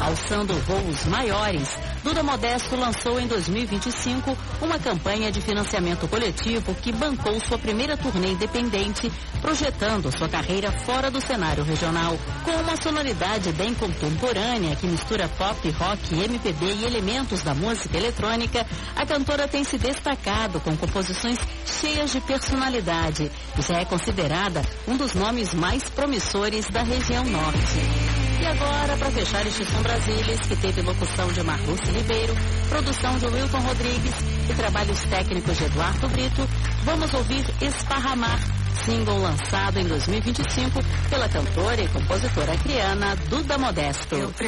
alçando voos maiores. Duda Modesto lançou em 2025 uma campanha de financiamento coletivo que bancou sua primeira turnê independente, projetando sua carreira fora do cenário regional. Com uma sonoridade bem contemporânea que mistura pop, rock, MPB e elementos da música eletrônica, a cantora tem se destacado com composições cheias de personalidade e já é considerada um dos nomes mais promissores da região norte. E agora, para fechar este Som Brasilis, que teve locução de Marluce Ribeiro, produção de Wilton Rodrigues e trabalhos técnicos de Eduardo Brito, vamos ouvir Esparramar, single lançado em 2025 pela cantora e compositora acreana Duda Modesto.